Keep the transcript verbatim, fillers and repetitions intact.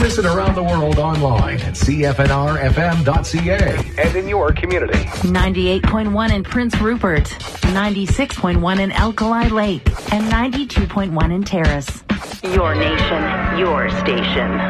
Listen around the world online at C F N R F M dot C A and in your community. ninety-eight point one in Prince Rupert, ninety-six point one in Alkali Lake, and ninety-two point one in Terrace. Your nation, your station.